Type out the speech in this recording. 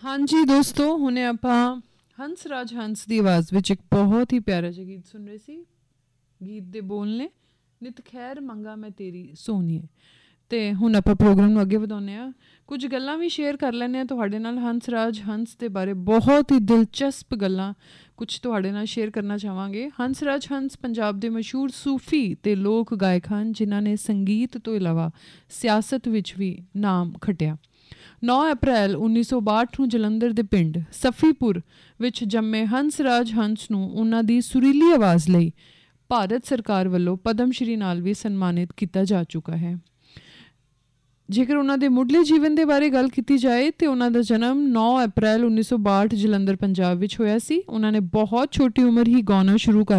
ਹਾਂਜੀ ਦੋਸਤੋ, ਹੁਣੇ ਆਪਾਂ ਹੰਸ ਰਾਜ ਹੰਸ ਦੀ ਆਵਾਜ਼ ਵਿੱਚ ਇੱਕ ਬਹੁਤ ਹੀ ਪਿਆਰਾ ਜਿਹਾ ਗੀਤ ਸੁਣ ਰਹੇ ਸੀ। ਗੀਤ ਦੇ ਬੋਲ ਨੇ ਨਿਤ ਖੈਰ ਮੰਗਾ ਮੈਂ ਤੇਰੀ ਸੋਹਣੀਏ। ਤੇ ਹੁਣ ਆਪਾਂ ਪ੍ਰੋਗਰਾਮ ਨੂੰ ਅੱਗੇ ਵਧਾਉਂਦੇ ਹਾਂ, ਕੁਝ ਗੱਲਾਂ ਵੀ ਸ਼ੇਅਰ ਕਰ ਲੈਂਦੇ ਹਾਂ ਤੁਹਾਡੇ ਨਾਲ ਹੰਸ ਰਾਜ ਹੰਸ ਦੇ ਬਾਰੇ। ਬਹੁਤ ਹੀ ਦਿਲਚਸਪ ਗੱਲਾਂ ਕੁਝ ਤੁਹਾਡੇ ਨਾਲ ਸ਼ੇਅਰ ਕਰਨਾ ਚਾਹਾਂਗੇ। ਹੰਸ ਰਾਜ ਹੰਸ ਪੰਜਾਬ ਦੇ ਮਸ਼ਹੂਰ ਸੂਫੀ ਤੇ ਲੋਕ ਗਾਇਕ ਹਨ, ਜਿਨ੍ਹਾਂ ਨੇ ਸੰਗੀਤ ਤੋਂ ਇਲਾਵਾ ਸਿਆਸਤ ਵਿੱਚ ਵੀ ਨਾਮ ਖੱਟਿਆ। 9 ਅਪ੍ਰੈਲ 1962 ਨੂੰ ਜਲੰਧਰ ਦੇ ਪਿੰਡ ਸਫੀਪੁਰ ਵਿੱਚ ਜੰਮੇ ਹੰਸ ਰਾਜ ਹੰਸ ਨੂੰ ਉਹਨਾਂ ਦੀ ਸੁਰੀਲੀ ਆਵਾਜ਼ ਲਈ ਭਾਰਤ ਸਰਕਾਰ ਵੱਲੋਂ ਪਦਮ ਸ਼੍ਰੀ ਨਾਲ ਵੀ ਸਨਮਾਨਿਤ ਕੀਤਾ ਜਾ ਚੁੱਕਾ ਹੈ। ਜੇਕਰ ਉਹਨਾਂ ਦੇ ਮੁੱਢਲੇ ਜੀਵਨ ਦੇ ਬਾਰੇ ਗੱਲ ਕੀਤੀ ਜਾਏ ਤੇ ਉਹਨਾਂ ਦਾ ਜਨਮ 9 ਅਪ੍ਰੈਲ 1962 ਜਲੰਧਰ ਪੰਜਾਬ ਵਿੱਚ ਹੋਇਆ ਸੀ। ਉਹਨਾਂ ਨੇ ਬਹੁਤ ਛੋਟੀ ਉਮਰ ਹੀ ਗਾਉਣਾ ਸ਼ੁਰੂ ਕਰ